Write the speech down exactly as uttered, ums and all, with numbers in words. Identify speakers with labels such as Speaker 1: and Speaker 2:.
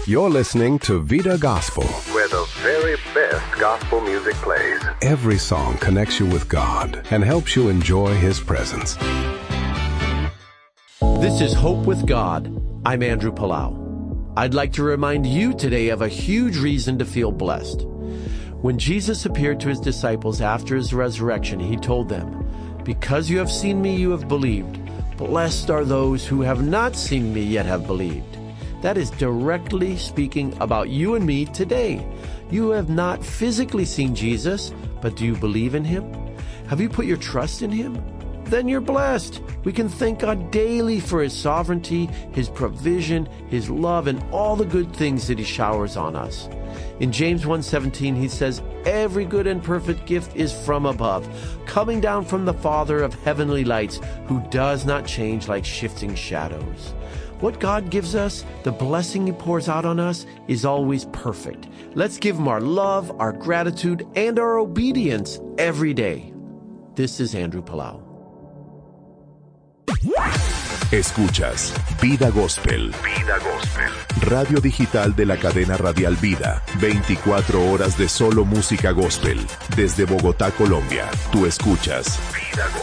Speaker 1: You're listening to Vida Gospel,
Speaker 2: where the very best gospel music plays.
Speaker 1: Every song connects you with God and helps you enjoy His presence.
Speaker 3: This is Hope with God. I'm Andrew Palau. I'd like to remind you today of a huge reason to feel blessed. When Jesus appeared to his disciples after his resurrection, he told them, "Because you have seen me, you have believed. Blessed are those who have not seen me yet have believed." That is directly speaking about you and me today. You have not physically seen Jesus, but do you believe in him? Have you put your trust in him? Then you're blessed. We can thank God daily for his sovereignty, his provision, his love, and all the good things that he showers on us. In James one seventeen, he says, "Every good and perfect gift is from above, coming down from the Father of heavenly lights, who does not change like shifting shadows." What God gives us, the blessing he pours out on us, is always perfect. Let's give him our love, our gratitude, and our obedience every day. This is Andrew Palau.
Speaker 4: Escuchas Vida Gospel.
Speaker 2: Vida Gospel.
Speaker 4: Radio digital de la cadena radial Vida. veinticuatro horas de solo música gospel. Desde Bogotá, Colombia. Tú escuchas Vida Gospel.